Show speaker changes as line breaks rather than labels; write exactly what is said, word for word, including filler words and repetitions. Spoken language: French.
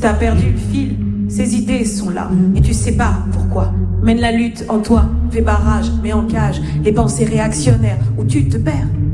t'as perdu le fil, ces idées sont là, et tu sais pas pourquoi. Mène la lutte en toi, fais barrage, mets en cage les pensées réactionnaires où tu te perds.